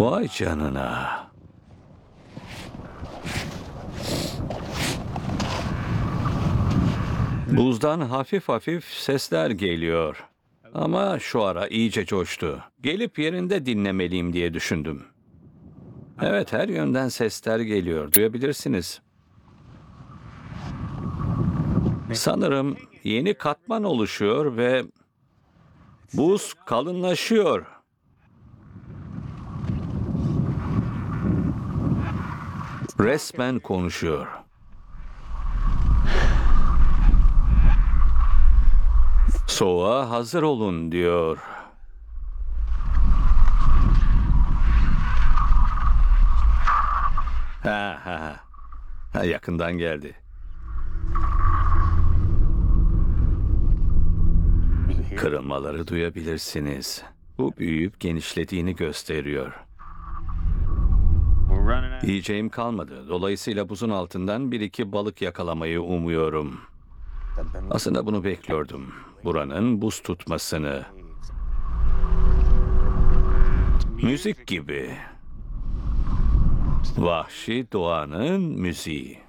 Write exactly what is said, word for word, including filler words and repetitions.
Vay canına. Buzdan hafif hafif sesler geliyor. Ama şu ara iyice coştu. Gelip yerinde dinlemeliyim diye düşündüm. Evet, her yönden sesler geliyor. Duyabilirsiniz. Sanırım yeni katman oluşuyor ve buz kalınlaşıyor. Resmen konuşuyor. Soğuğa hazır olun diyor. Ha ha ha. Yakından geldi. Kırılmaları duyabilirsiniz. Bu büyüyüp genişlediğini gösteriyor. Yiyeceğim kalmadı. Dolayısıyla buzun altından bir iki balık yakalamayı umuyorum. Aslında bunu bekliyordum. Buranın buz tutmasını. Müzik gibi. Vahşi doğanın müziği.